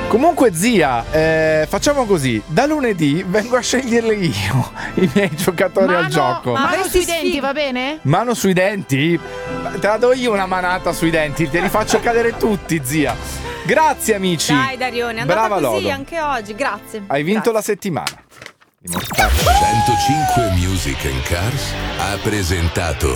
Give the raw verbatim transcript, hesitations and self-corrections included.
Comunque zia, eh, facciamo così, da lunedì vengo a sceglierli io i miei giocatori Mano, al gioco. ma mano sui sì. denti, va bene? Mano sui denti? Te la do io una manata sui denti, te li faccio cadere tutti, zia. Grazie amici. Dai Darione, è andata Brava così Lodo. anche oggi, grazie. Hai vinto Grazie. la settimana. Dimostrato. centocinque Music and Cars ha presentato